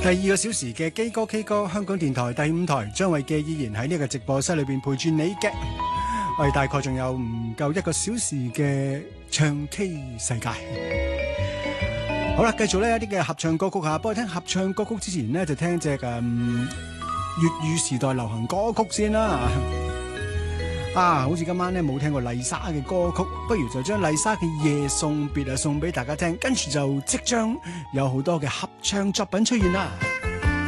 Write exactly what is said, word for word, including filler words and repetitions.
第二個小時嘅基歌 K 歌，香港電台第五台張衛記依然喺呢個直播室裏邊陪住你嘅。我哋大概仲有唔夠一個小時嘅唱 K 世界。好啦，繼續呢一啲嘅合唱歌曲吓，不過聽合唱歌曲之前呢，就聽隻誒粵語時代流行歌曲先啦。啊，好似今晚呢冇聽過麗莎嘅歌曲，不如就將麗莎嘅《夜送別》啊送俾大家聽，跟住就即將有好多嘅合唱作品出現啦。